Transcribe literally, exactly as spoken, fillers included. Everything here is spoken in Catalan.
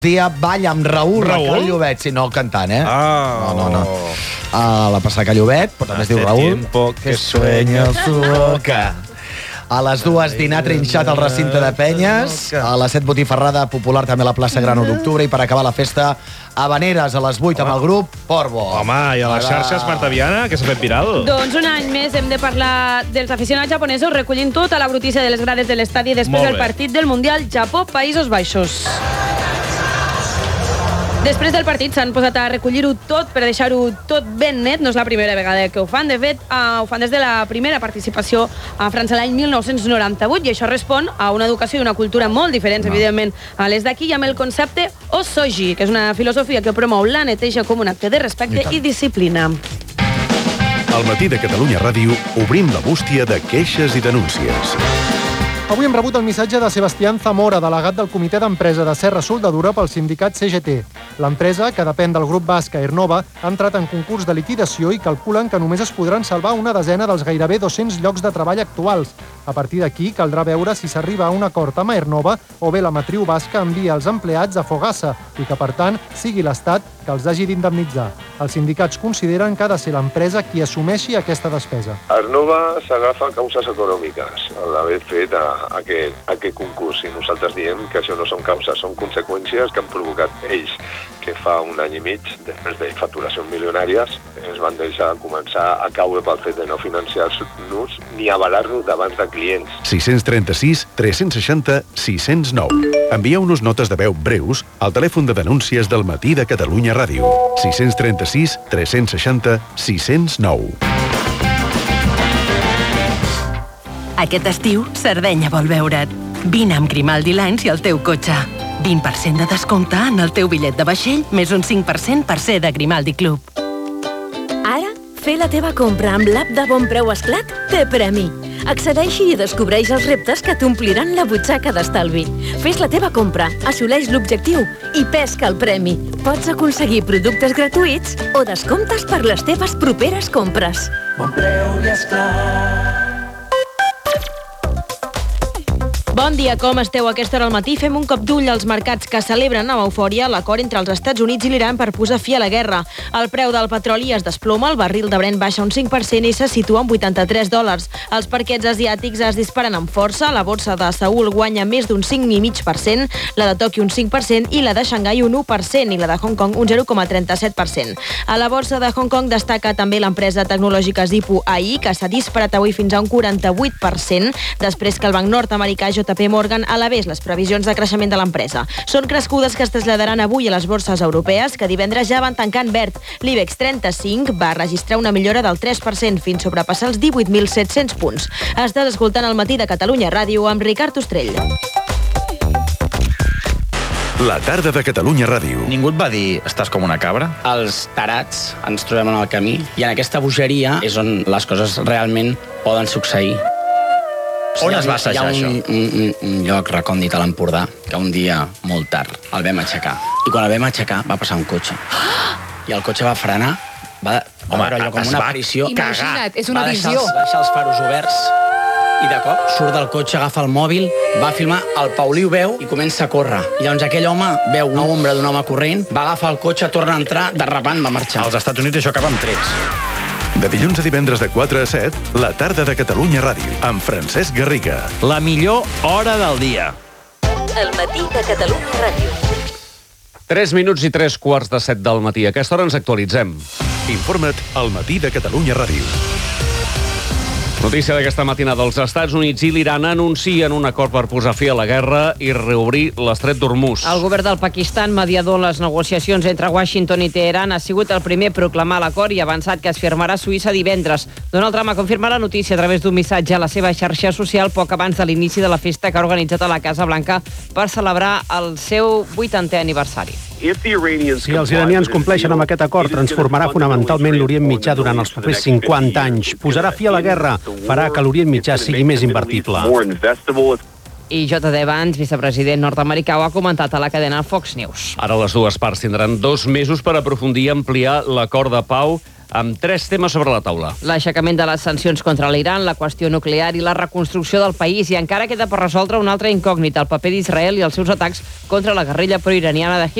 dia ball amb Raül, Raül? Raquel Llobet, si no cantant, eh? Ah, no, no, no. A la Passaca Llobet, però també es diu Raül. Que sueña su boca. A les dues, dinar trinxat al recinte de Penyes. A les set, botifarrada popular també a la plaça Gran u d'Octubre. I per acabar la festa, Habaneres a les vuit amb el grup Porvo. Home, i a les xarxes, Marta Viana, que s'ha fet viral. Doncs un any més hem de parlar dels aficionats japonesos recollint tota la brutícia de les grades de l'estadi després del partit del Mundial Japó-Països Baixos. Després del partit s'han posat a recollir-ho tot per deixar-ho tot ben net. No és la primera vegada que ho fan. De fet, uh, ho fan des de la primera participació a França l'any mil nou-cents noranta-vuit i això respon a una educació i una cultura molt diferents, no. evidentment, a les d'aquí, i amb el concepte Osoji, que és una filosofia que promou la neteja com un acte de respecte i, i disciplina. Al matí de Catalunya Ràdio obrim la bústia de queixes i denúncies. Avui hem rebut el missatge de Sebastián Zamora, delegat del comitè d'empresa de Serra Soldadura pel sindicat C G T. L'empresa, que depèn del grup basc Aernova, ha entrat en concurs de liquidació i calculen que només es podran salvar una desena dels gairebé dos-cents llocs de treball actuals. A partir d'aquí, caldrà veure si s'arriba a un acord amb Aernova o bé la matriu basca envia els empleats a Fogassa i que, per tant, sigui l'Estat que els hagi d'indemnitzar. Els sindicats consideren que ha de ser l'empresa qui assumeixi aquesta despesa. Aernova s'agafa causes econòmiques al d'haver fet a aquest, aquest concurs, i nosaltres diem que això no són causes, són conseqüències que han provocat ells, que fa un any i mig, després de facturacions milionàries, es van deixar començar a caure pel fet de no financiar-nos ni avalar-nos davant de clients. sis cents trenta-sis tres cents seixanta sis cents nou. Envieu-nos notes de veu breus al telèfon de denúncies del matí de Catalunya Ràdio. sis cents trenta-sis tres cents seixanta sis cents nou. Aquest estiu, Sardenya vol veure't. Vine amb Grimaldi Lines i el teu cotxe. vint per cent de descompte en el teu bitllet de vaixell, més un cinc per cent per ser de Grimaldi Club. Ara, fer la teva compra amb l'app de Bon Preu Esclat té premi. Accedeixi i descobreix els reptes que t'ompliran la butxaca d'estalvi. Fes la teva compra, assoleix l'objectiu i pesca el premi. Pots aconseguir productes gratuïts o descomptes per les teves properes compres. Bon Preu i Esclat. Bon dia, com esteu? A aquesta hora al matí fem un cop d'ull als mercats que celebren amb eufòria l'acord entre els Estats Units i l'Iran per posar fi a la guerra. El preu del petroli es desploma, el barril de Brent baixa un cinc per cent i se situa en vuitanta-tres dòlars. Els parquets asiàtics es disparen amb força, la borsa de Seül guanya més d'un cinc coma cinc per cent, la de Tòquio un cinc per cent i la de Xangai un u per cent i la de Hong Kong un zero coma trenta-set per cent. A la borsa de Hong Kong destaca també l'empresa tecnològica Zippo A I, que s'ha disparat avui fins a un quaranta-vuit per cent, després que el banc nord-americà J P Morgan elevés les previsions de creixement de l'empresa. Són crescudes que es traslladaran avui a les borses europees, que divendres ja van tancar en verd. L'IBEX trenta-cinc va registrar una millora del tres per cent fins sobrepassar els divuit mil set-cents punts. Estàs escoltant el matí de Catalunya Ràdio amb Ricard Ostrell. La tarda de Catalunya Ràdio. Ningú et va dir, estàs com una cabra? Els tarats ens trobem en el camí i en aquesta bogeria és on les coses realment poden succeir. On es va assajar això? Hi ha un, un, un lloc recòndit a l'Empordà que un dia, molt tard, el vam aixecar. I quan el vam aixecar va passar un cotxe. I el cotxe va frenar, va, va Home, veure allò com una aparició. Imagina't, és una va visió. Deixar els, deixar els faros oberts i de cop surt del cotxe, agafa el mòbil, va filmar, el Paulí ho veu i comença a córrer. I llavors aquell home veu una ombra d'un home corrent, va agafar el cotxe, torna a entrar, de repent va marxar. Als Estats Units això acaba amb trets. De dilluns a divendres de quatre a set, la tarda de Catalunya Ràdio, amb Francesc Garriga. La millor hora del dia. El matí de Catalunya Ràdio. tres minuts i tres quarts de set del matí. A aquesta hora ens actualitzem. Informa't al matí de Catalunya Ràdio. Notícia d'aquesta matinada. Els Estats Units i l'Iran anuncien un acord per posar fi a la guerra i reobrir l'estret d'Hormuz. El govern del Pakistan, mediador en les negociacions entre Washington i Teheran, ha sigut el primer a proclamar l'acord i ha avançat que es firmarà a Suïssa divendres. Donald Trump ha confirmat la notícia a través d'un missatge a la seva xarxa social poc abans de l'inici de la festa que ha organitzat a la Casa Blanca per celebrar el seu vuitantè aniversari. Si els iranians compleixen amb aquest acord, transformarà fonamentalment l'Orient Mitjà durant els propers cinquanta anys. Posarà fi a la guerra, farà que l'Orient Mitjà sigui més invertible. I J D Vance, vicepresident nord-americà, ho ha comentat a la cadena Fox News. Ara les dues parts tindran dos mesos per aprofundir i ampliar l'acord de pau amb tres temes sobre la taula. L'aixecament de les sancions contra l'Iran, la qüestió nuclear i la reconstrucció del país. I encara queda per resoldre una altra incògnita, el paper d'Israel i els seus atacs contra la guerrilla proiraniana de